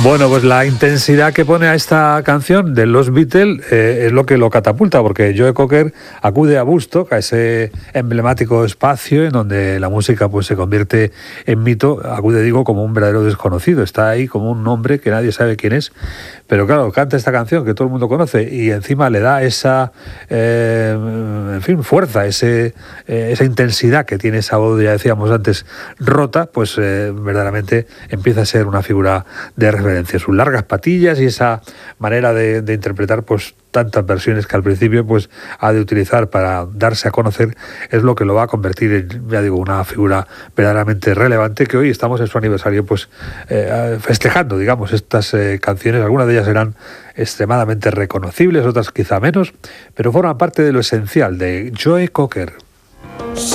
Bueno, pues la intensidad que pone a esta canción de los Beatles es lo que lo catapulta, porque Joe Cocker acude a Woodstock, a ese emblemático espacio en donde la música pues se convierte en mito. Acude, digo, como un verdadero desconocido. Está ahí como un hombre que nadie sabe quién es, pero claro, canta esta canción que todo el mundo conoce y encima le da esa, fuerza, esa intensidad que tiene esa voz, ya decíamos antes, rota, pues verdaderamente empieza a ser una figura de referencia. Sus largas patillas y esa manera de interpretar pues tantas versiones que al principio pues ha de utilizar para darse a conocer es lo que lo va a convertir en, ya digo, una figura verdaderamente relevante, que hoy estamos en su aniversario pues festejando, digamos, estas canciones. Algunas de ellas serán extremadamente reconocibles, otras quizá menos, pero forman parte de lo esencial de Joe Cocker.